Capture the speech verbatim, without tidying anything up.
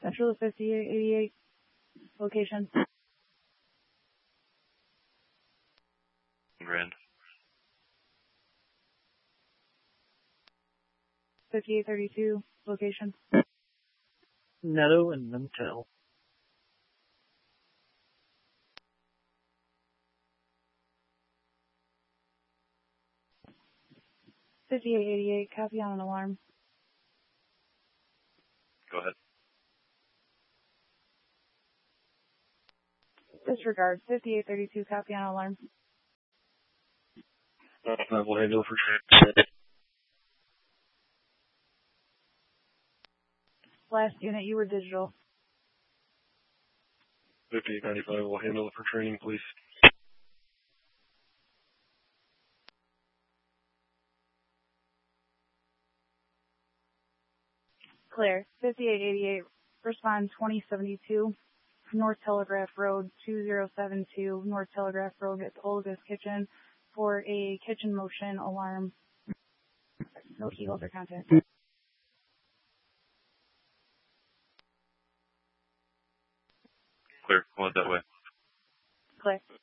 Central fifty-eight eighty-eight location. Grand. fifty-eight thirty-two location. Netto and Mentel. fifty-eight eighty-eight, copy on an alarm. Go ahead. Disregard, fifty-eight thirty-two, copy on alarm. I will handle for sure. Last unit, you were digital. fifty-eight ninety-five will handle it for training, please. Clear, fifty-eight eighty-eight, respond twenty seventy-two, North Telegraph Road, two zero seven two, North Telegraph Road at Olga's Kitchen for a kitchen motion alarm. No keyholes or contact. Clear, go out that way. Clear.